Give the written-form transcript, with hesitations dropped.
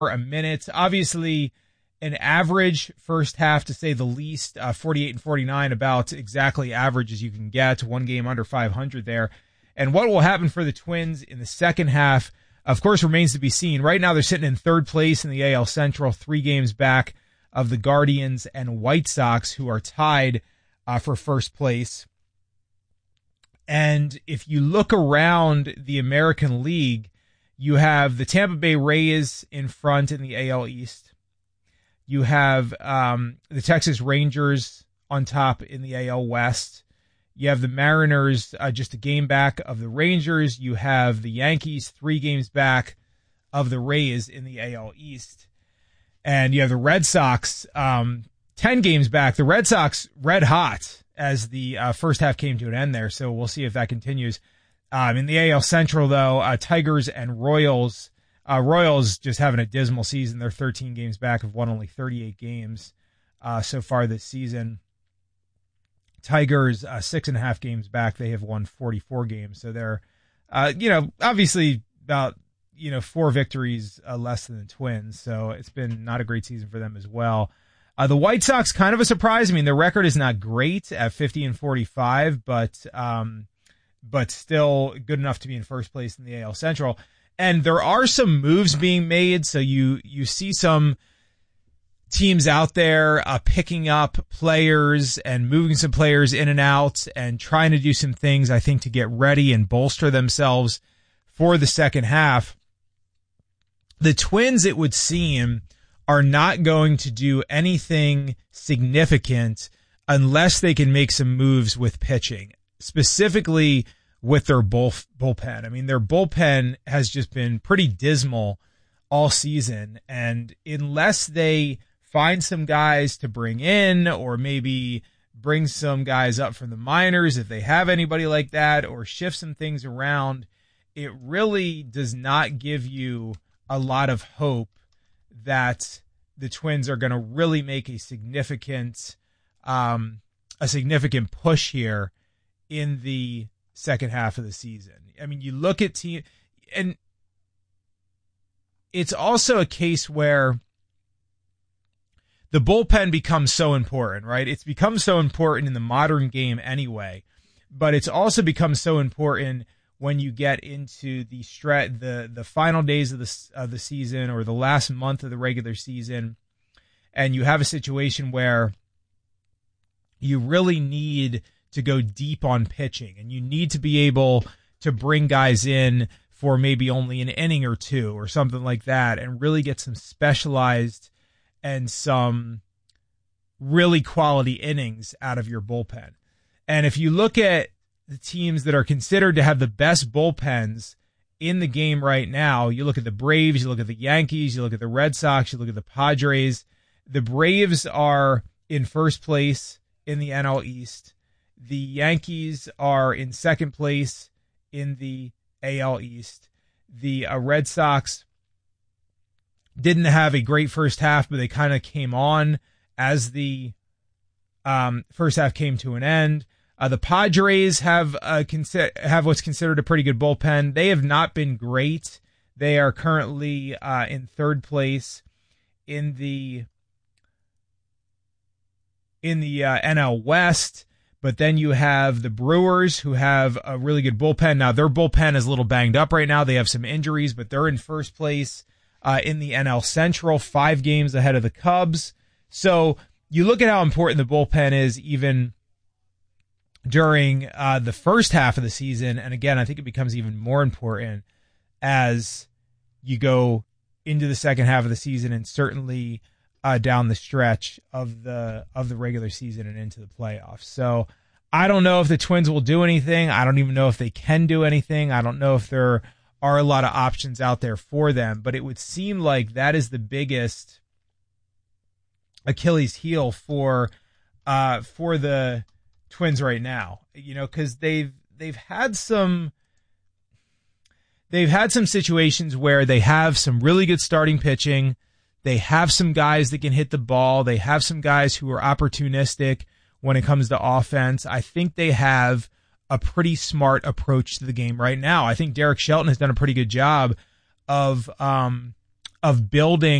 a minute. Obviously, an average first half, to say the least, 48 and 49, about exactly average as you can get. One game under 500 there. And what will happen for the Twins in the second half, of course, remains to be seen. Right now, they're sitting in third place in the AL Central, 3 games back of the Guardians and White Sox, who are tied for first place. And if you look around the American League, you have the Tampa Bay Rays in front in the AL East. You have the Texas Rangers on top in the AL West. You have the Mariners just a game back of the Rangers. You have the Yankees 3 games back of the Rays in the AL East. And you have the Red Sox 10 games back. The Red Sox red hot as the first half came to an end there, so we'll see if that continues. In the AL Central, though, Tigers and Royals. Royals just having a dismal season. They're 13 games back, have won only 38 games so far this season. Tigers 6.5 games back. They have won 44 games. So they're, obviously about, 4 victories less than the Twins. So it's been not a great season for them as well. The White Sox, kind of a surprise. I mean, their record is not great at 50 and 45, but still good enough to be in first place in the AL Central. And there are some moves being made. So you see some teams out there picking up players and moving some players in and out and trying to do some things, I think, to get ready and bolster themselves for the second half. The Twins, it would seem, are not going to do anything significant unless they can make some moves with pitching, specifically with their bullpen. I mean, their bullpen has just been pretty dismal all season, and unless they find some guys to bring in, or maybe bring some guys up from the minors if they have anybody like that, or shift some things around, it really does not give you a lot of hope that the Twins are going to really make a significant push here in the second half of the season. I mean, you look at team, and it's also a case where the bullpen becomes so important, right? It's become so important in the modern game anyway, but it's also become so important when you get into the final days of the season, or the last month of the regular season, and you have a situation where you really need to go deep on pitching, and you need to be able to bring guys in for maybe only an inning or two or something like that, and really get some specialized and some really quality innings out of your bullpen. And if you look at the teams that are considered to have the best bullpens in the game right now, you look at the Braves, you look at the Yankees, you look at the Red Sox, you look at the Padres. The Braves are in first place in the NL East. The Yankees are in second place in the AL East. The Red Sox didn't have a great first half, but they kind of came on as the first half came to an end. The Padres have what's considered a pretty good bullpen. They have not been great. They are currently in third place in the NL West. But then you have the Brewers, who have a really good bullpen. Now, their bullpen is a little banged up right now. They have some injuries, but they're in first place in the NL Central, 5 games ahead of the Cubs. So you look at how important the bullpen is even during the first half of the season. And again, I think it becomes even more important as you go into the second half of the season, and certainly down the stretch of the regular season and into the playoffs. So I don't know if the Twins will do anything. I don't even know if they can do anything. I don't know if there are a lot of options out there for them, but it would seem like that is the biggest Achilles heel for the Twins right now, because they've had some situations where they have some really good starting pitching. They have some guys that can hit the ball. They have some guys who are opportunistic when it comes to offense. I think they have a pretty smart approach to the game right now. I think Derek Shelton has done a pretty good job of of building